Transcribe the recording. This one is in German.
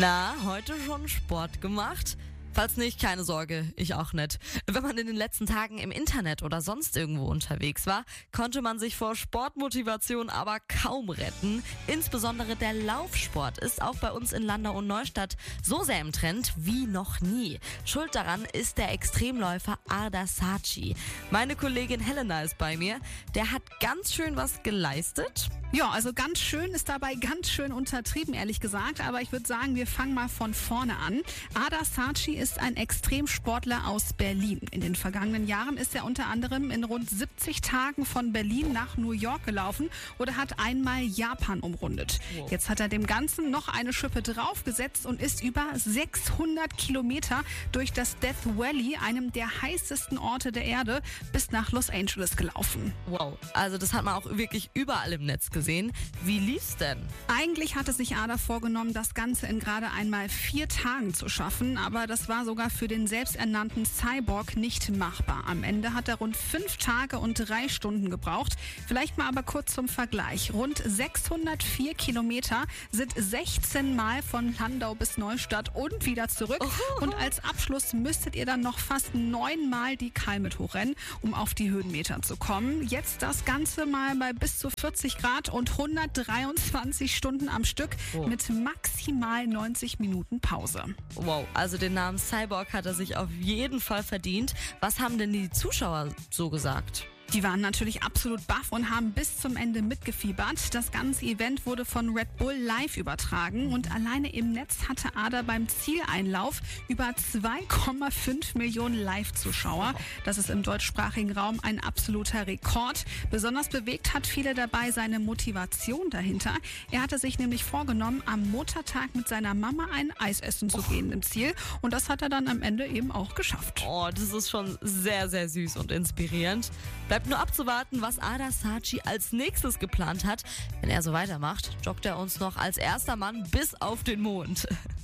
Na, heute schon Sport gemacht? Falls nicht, keine Sorge, ich auch nicht. Wenn man in den letzten Tagen im Internet oder sonst irgendwo unterwegs war, konnte man sich vor Sportmotivation aber kaum retten. Insbesondere der Laufsport ist auch bei uns in Landau und Neustadt so sehr im Trend wie noch nie. Schuld daran ist der Extremläufer Arda Saci. Meine Kollegin Helena ist bei mir. Der hat ganz schön was geleistet. Ja, also ganz schön ist dabei ganz schön untertrieben, ehrlich gesagt. Aber ich würde sagen, wir fangen mal von vorne an. Arda Saci ist ein Extremsportler aus Berlin. In den vergangenen Jahren ist er unter anderem in rund 70 Tagen von Berlin nach New York gelaufen oder hat einmal Japan umrundet. Wow. Jetzt hat er dem Ganzen noch eine Schippe draufgesetzt und ist über 600 Kilometer durch das Death Valley, einem der heißesten Orte der Erde, bis nach Los Angeles gelaufen. Wow, also das hat man auch wirklich überall im Netz gesehen. Wie lief's denn? Eigentlich hatte sich Arda vorgenommen, das Ganze in gerade einmal 4 Tagen zu schaffen, aber das war sogar für den selbsternannten Cyborg nicht machbar. Am Ende hat er rund 5 Tage und 3 Stunden gebraucht. Vielleicht mal aber kurz zum Vergleich. Rund 604 Kilometer sind 16 Mal von Landau bis Neustadt und wieder zurück. Und als Abschluss müsstet ihr dann noch fast 9 Mal die Kalmit hochrennen, um auf die Höhenmeter zu kommen. Jetzt das Ganze mal bei bis zu 40 Grad und 123 Stunden am Stück mit maximal 90 Minuten Pause. Wow, also den Namen Cyborg hat er sich auf jeden Fall verdient. Was haben denn die Zuschauer so gesagt? Die waren natürlich absolut baff und haben bis zum Ende mitgefiebert. Das ganze Event wurde von Red Bull live übertragen und alleine im Netz hatte Arda beim Zieleinlauf über 2,5 Millionen Live-Zuschauer. Das ist im deutschsprachigen Raum ein absoluter Rekord. Besonders bewegt hat viele dabei seine Motivation dahinter. Er hatte sich nämlich vorgenommen, am Muttertag mit seiner Mama ein Eis essen zu gehen im Ziel. Und das hat er dann am Ende eben auch geschafft. Oh, das ist schon sehr, sehr süß und inspirierend. Bleibt nur abzuwarten, was Arda Saci als nächstes geplant hat. Wenn er so weitermacht, joggt er uns noch als erster Mann bis auf den Mond.